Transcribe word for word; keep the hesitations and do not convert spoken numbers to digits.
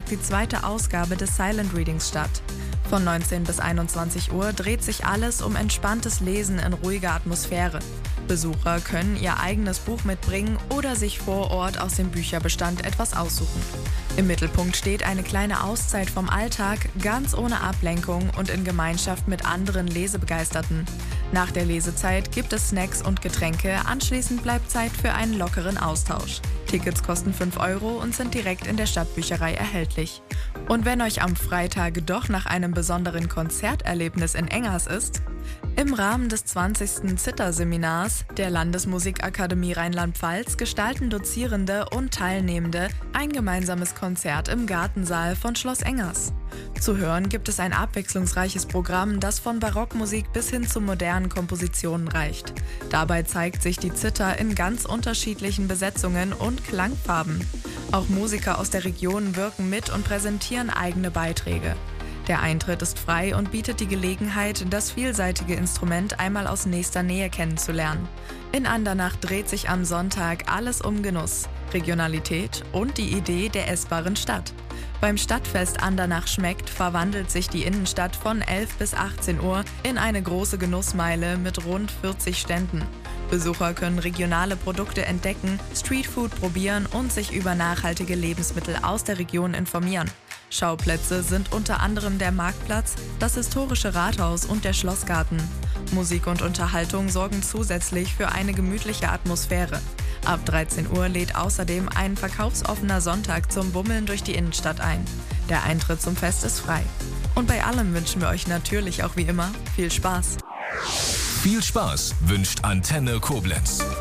die zweite Ausgabe des Silent Readings statt. Von neunzehn bis einundzwanzig Uhr dreht sich alles um entspanntes Lesen in ruhiger Atmosphäre. Besucher können ihr eigenes Buch mitbringen oder sich vor Ort aus dem Bücherbestand etwas aussuchen. Im Mittelpunkt steht eine kleine Auszeit vom Alltag, ganz ohne Ablenkung und in Gemeinschaft mit anderen Lesebegeisterten. Nach der Lesezeit gibt es Snacks und Getränke, anschließend bleibt Zeit für einen lockeren Austausch. Tickets kosten fünf Euro und sind direkt in der Stadtbücherei erhältlich. Und wenn euch am Freitag doch nach einem besonderen Konzerterlebnis in Engers ist? Im Rahmen des zwanzigsten Zither-Seminars der Landesmusikakademie Rheinland-Pfalz gestalten Dozierende und Teilnehmende ein gemeinsames Konzert im Gartensaal von Schloss Engers. Zu hören gibt es ein abwechslungsreiches Programm, das von Barockmusik bis hin zu modernen Kompositionen reicht. Dabei zeigt sich die Zither in ganz unterschiedlichen Besetzungen und Klangfarben. Auch Musiker aus der Region wirken mit und präsentieren eigene Beiträge. Der Eintritt ist frei und bietet die Gelegenheit, das vielseitige Instrument einmal aus nächster Nähe kennenzulernen. In Andernach dreht sich am Sonntag alles um Genuss, Regionalität und die Idee der essbaren Stadt. Beim Stadtfest Andernach schmeckt verwandelt sich die Innenstadt von elf bis achtzehn Uhr in eine große Genussmeile mit rund vierzig Ständen. Besucher können regionale Produkte entdecken, Streetfood probieren und sich über nachhaltige Lebensmittel aus der Region informieren. Schauplätze sind unter anderem der Marktplatz, das historische Rathaus und der Schlossgarten. Musik und Unterhaltung sorgen zusätzlich für eine gemütliche Atmosphäre. Ab dreizehn Uhr lädt außerdem ein verkaufsoffener Sonntag zum Bummeln durch die Innenstadt ein. Der Eintritt zum Fest ist frei. Und bei allem wünschen wir euch natürlich auch wie immer viel Spaß. Viel Spaß wünscht Antenne Koblenz.